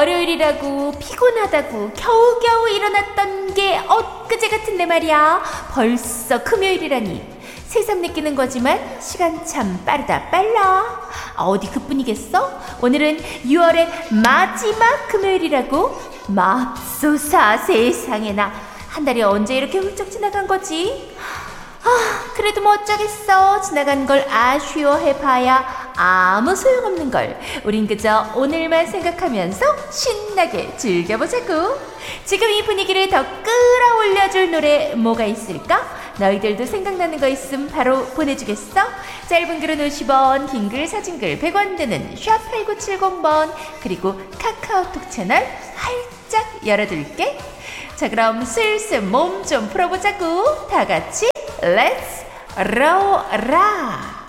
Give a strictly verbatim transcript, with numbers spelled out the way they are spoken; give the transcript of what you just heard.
월요일이라고 피곤하다고 겨우겨우 일어났던 게 엊그제 같은데 말이야. 벌써 금요일이라니. 새삼 느끼는 거지만 시간 참 빠르다 빨라. 아, 어디 그뿐이겠어? 오늘은 유월의 마지막 금요일이라고? 맙소사, 세상에나. 한 달이 언제 이렇게 훌쩍 지나간 거지? 아, 그래도 뭐 어쩌겠어. 지나간 걸 아쉬워해봐야 아무 소용없는 걸. 우린 그저 오늘만 생각하면서 신나게 즐겨보자고. 지금 이 분위기를 더 끌어올려줄 노래 뭐가 있을까? 너희들도 생각나는 거 있음 바로 보내주겠어? 짧은 글은 오십 원, 긴 글, 사진 글 백 원 드는 샵 팔구칠공 번, 그리고 카카오톡 채널 활짝 열어둘게. 자, 그럼 슬슬 몸 좀 풀어보자고. 다 같이 렛츠 로라.